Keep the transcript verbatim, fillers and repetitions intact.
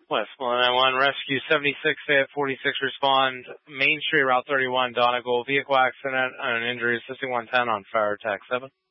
West one nine one, Rescue seventy-six, Fayette forty-six, respond. Main Street, Route thirty-one, Donegal, vehicle accident and injury, assisting one ten on fire attack seven.